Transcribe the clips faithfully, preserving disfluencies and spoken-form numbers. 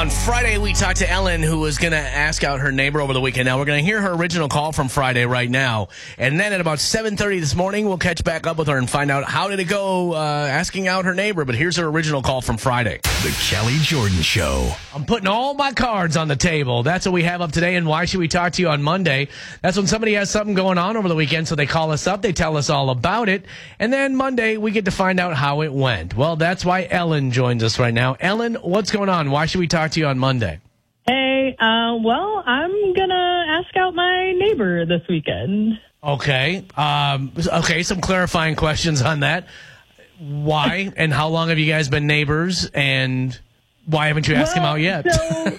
On Friday, we talked to Ellen, who was going to ask out her neighbor over the weekend. Now, we're going to hear her original call from Friday right now. And then at about seven thirty this morning, we'll catch back up with her and find out how did it go uh, asking out her neighbor. But here's her original call from Friday. The Kelly Jordan Show. I'm putting all my cards on the table. That's what we have up today. And why should we talk to you on Monday? That's when somebody has something going on over the weekend. So they call us up. They tell us all about it. And then Monday, we get to find out how it went. Well, that's why Ellen joins us right now. Ellen, what's going on? Why should we talk to you on Monday? Hey, uh, well, I'm going to ask out my neighbor this weekend. Okay. Um, okay, some clarifying questions on that. Why and how long have you guys been neighbors, and why haven't you asked well, him out yet? So,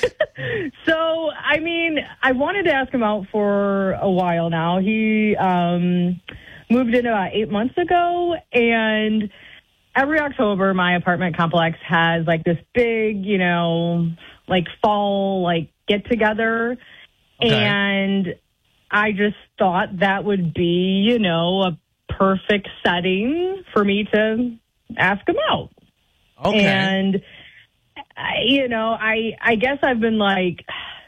so, I mean, I wanted to ask him out for a while now. He um, moved in about eight months ago, and every October, my apartment complex has like this big, you know, like fall, like get together. Okay. And I just thought that would be, you know, a perfect setting for me to ask him out. Okay. And, I- you know, I, I guess I've been like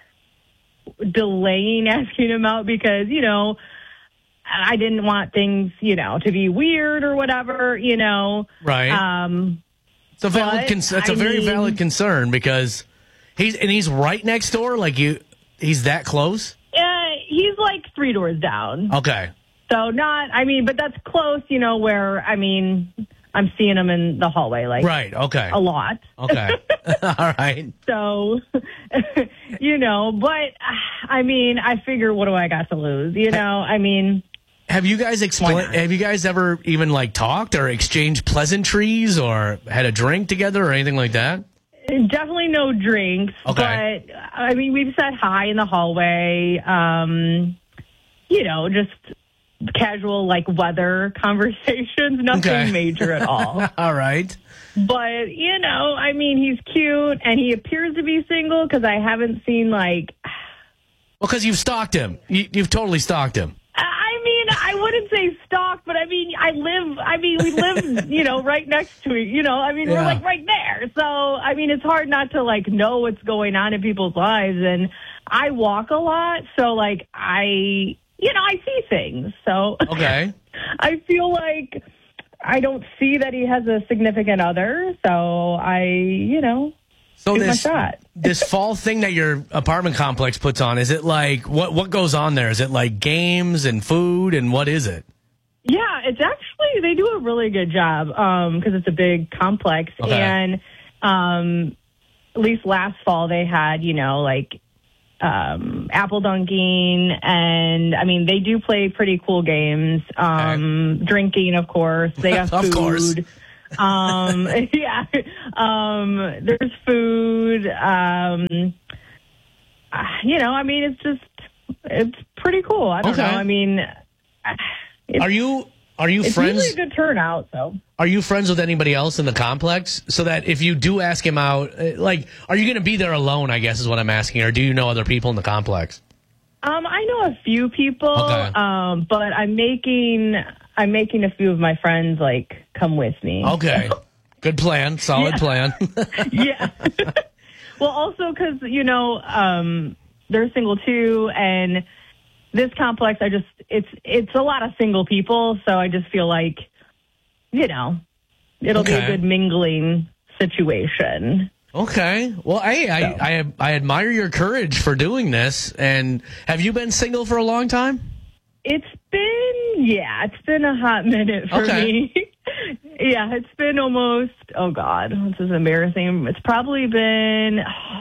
delaying asking him out because, you know, I didn't want things, you know, to be weird or whatever, you know. Right. Um, it's a valid. but, Con- it's a I very mean- valid concern because he's and he's right next door. Like you, he's that close. uh, he's like three doors down. Okay. So not, I mean, but that's close, you know, where, I mean, I'm seeing him in the hallway, like, Right. Okay. a lot. Okay. All right. So, you know, but, I mean, I figure, what do I got to lose? You know, I mean... Have you guys Why expl- not? Have you guys ever even like talked or exchanged pleasantries or had a drink together or anything like that? Definitely no drinks, Okay. but I mean, we've said hi in the hallway. Um, you know, just casual like weather conversations, nothing Okay. major at all. All right. But you know, I mean, he's cute and he appears to be single because I haven't seen like. Well, because you've stalked him. You, you've totally stalked him. I mean, I wouldn't say stalk, but I mean, I live, I mean, we live, you know, right next to it, you know, I mean, Yeah. we're like right there. So, I mean, it's hard not to like know what's going on in people's lives. And I walk a lot. So like, I, you know, I see things. So Okay. I feel like I don't see that he has a significant other. So I, you know, So shoot my this shot. this fall thing that your apartment complex puts on, is it like what what goes on there? Is it like games and food and what is it? Yeah, it's actually, they do a really good job because it's a big complex. Okay. And um, at least last fall they had, you know, like um, apple dunking. And, I mean, they do play pretty cool games. Um, Drinking, of course. They have Of food. course. um, yeah. Um, there's food. Um, uh, you know, I mean, it's just, it's pretty cool. I don't Okay. know. I mean... It's, Are you are you it's friends? usually a good turnout, so. Are you friends with anybody else in the complex? So that if you do ask him out, uh, like, are you going to be there alone? I guess is what I'm asking. Or do you know other people in the complex? Um, I know a few people, Okay. um, but I'm making I'm making a few of my friends like come with me. Okay, good plan, solid Yeah. plan. Yeah. Well, also because you know um, they're single too, and this complex, I just it's it's a lot of single people, so I just feel like you know it'll be Okay. a good mingling situation. Okay. Well, hey, I, So. I I admire your courage for doing this. And have you been single for a long time? It's been, yeah, it's been a hot minute for Okay. me. Yeah, it's been almost, oh God, this is embarrassing. It's probably been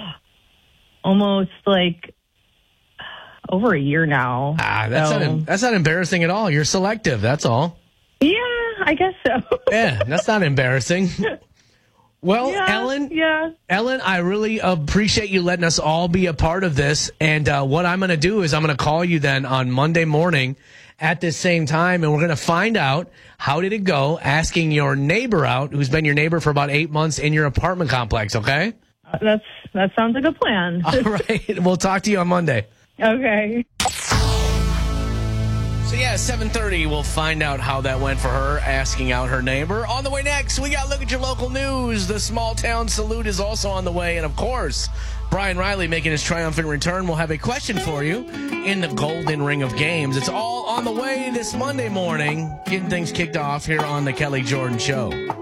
almost like over a year now. Ah, that's So, not that's not embarrassing at all. You're selective. That's all. yeah, I guess so. Yeah, that's not embarrassing. Well, Yeah, Ellen, yeah. Ellen, I really appreciate you letting us all be a part of this. And uh, what I'm going to do is I'm going to call you then on Monday morning at this same time, and we're going to find out how did it go asking your neighbor out, who's been your neighbor for about eight months in your apartment complex, okay? That's That sounds like a plan. All right. We'll talk to you on Monday. Okay. So, yeah, Yeah, seven thirty, we'll find out how that went for her, asking out her neighbor. On the way next, we got Look at Your Local News. The Small Town Salute is also on the way. And, of course, Brian Riley making his triumphant return. We'll have a question for you in the Golden Ring of Games. It's all on the way this Monday morning, getting things kicked off here on the Kelly Jordan Show.